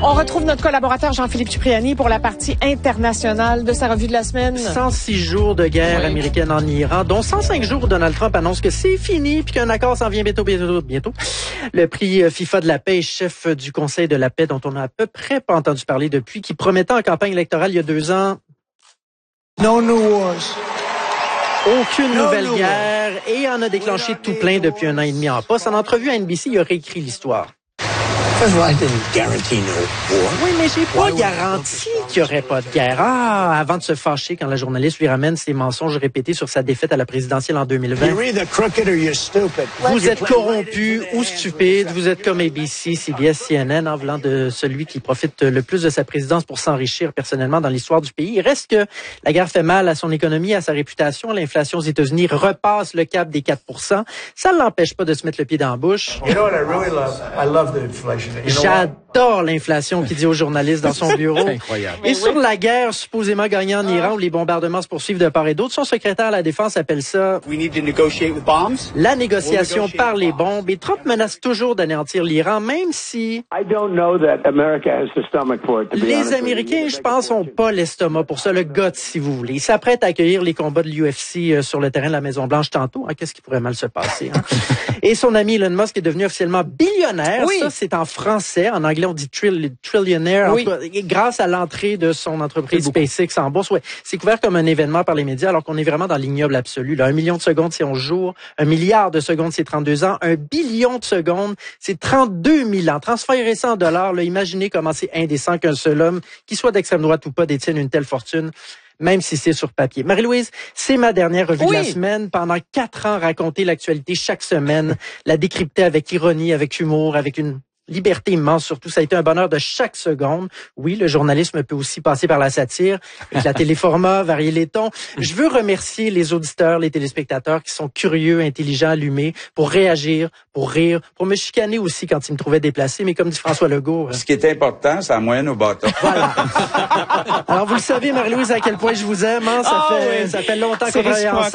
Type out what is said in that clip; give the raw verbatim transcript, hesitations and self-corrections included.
On retrouve notre collaborateur Jean-Philippe Cipriani pour la partie internationale de sa revue de la semaine. cent six jours de guerre oui. américaine en Iran, dont cent cinq jours où Donald Trump annonce que c'est fini puis qu'un accord s'en vient bientôt, bientôt, bientôt. Le prix FIFA de la paix, chef du Conseil de la paix dont on n'a à peu près pas entendu parler depuis, qui promettait en campagne électorale il y a deux ans... No new wars. Aucune no nouvelle guerre et en a déclenché tout plein depuis un an et demi en poste. En entrevue à N B C, il a réécrit l'histoire. Oui, mais j'ai pas garanti qu'il n'y aurait pas de guerre. Ah, avant de se fâcher quand la journaliste lui ramène ses mensonges répétés sur sa défaite à la présidentielle en deux mille vingt. Vous êtes corrompu ou stupide, vous êtes comme A B C, C B S, C N N, en voulant de celui qui profite le plus de sa présidence pour s'enrichir personnellement dans l'histoire du pays. Il reste que la guerre fait mal à son économie, à sa réputation. L'inflation aux États-Unis repasse le cap des quatre pour cent. Ça ne l'empêche pas de se mettre le pied dans la bouche. You know what I really love? I love the inflation. J'adore l'inflation qu'il dit aux journalistes dans son bureau. Incroyable. Et sur la guerre supposément gagnée en Iran, où les bombardements se poursuivent de part et d'autre, son secrétaire à la Défense appelle ça We need to negotiate with bombs. La négociation par les bombes. Et Trump menace toujours d'anéantir l'Iran, même si I don't know that America has the stomach for it, to be les Américains, je pense, n'ont pas l'estomac pour ça, le guts, si vous voulez. Ils s'apprêtent à accueillir les combats de l'U F C sur le terrain de la Maison-Blanche tantôt. Hein, qu'est-ce qui pourrait mal se passer? Hein? Et son ami Elon Musk est devenu officiellement billionnaire. Oui. Ça, c'est en français. En anglais, on dit trill, trillionaire. Oui. En tout cas, grâce à l'entrée de son entreprise SpaceX en bourse. Ouais, c'est couvert comme un événement par les médias, alors qu'on est vraiment dans l'ignoble absolu. Là, un million de secondes, c'est onze jours. Un milliard de secondes, c'est trente-deux ans. Un billion de secondes, c'est trente-deux mille ans. Transférer ça en dollars, là, imaginez comment c'est indécent qu'un seul homme, qu'il soit d'extrême droite ou pas, détienne une telle fortune, même si c'est sur papier. Marie-Louise, c'est ma dernière revue oui. de la semaine. Pendant quatre ans, raconter l'actualité chaque semaine, la décrypter avec ironie, avec humour, avec une liberté immense. Surtout, ça a été un bonheur de chaque seconde. Oui, le journalisme peut aussi passer par la satire, avec la téléformat, varier les tons. Je veux remercier les auditeurs, les téléspectateurs qui sont curieux, intelligents, allumés, pour réagir, pour rire, pour me chicaner aussi quand ils me trouvaient déplacé. Mais comme dit François Legault... Ce qui est important, c'est la moyenne au bâton. Voilà. Alors, vous le savez, Marie-Louise, à quel point je vous aime. Hein? Ça, oh, fait, oui. ça fait longtemps qu'on C'est travaille ensemble.